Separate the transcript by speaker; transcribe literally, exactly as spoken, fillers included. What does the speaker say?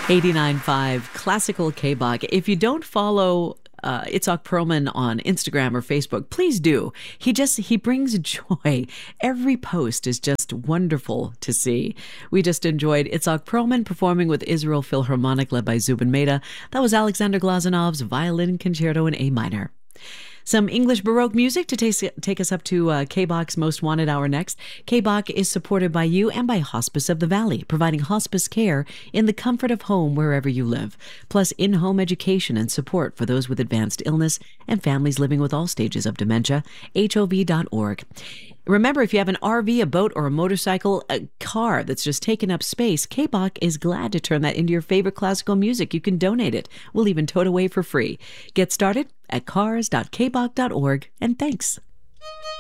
Speaker 1: eighty-nine point five Classical K-Bach. If you don't follow uh, Itzhak Perlman on Instagram or Facebook, please do. He just, he brings joy. Every post is just wonderful to see. We just enjoyed Itzhak Perlman performing with Israel Philharmonic led by Zubin Mehta. That was Alexander Glazanov's Violin Concerto in A minor. Some English Baroque music to take, take us up to uh, K-Bach's Most Wanted Hour next. K-Bach is supported by you and by Hospice of the Valley, providing hospice care in the comfort of home wherever you live, plus in-home education and support for those with advanced illness and families living with all stages of dementia. H O V dot org. Remember, if you have an R V, a boat, or a motorcycle, a car that's just taken up space, K-Bach is glad to turn that into your favorite classical music. You can donate it. We'll even tow it away for free. Get started at cars dot k bach dot org, and thanks.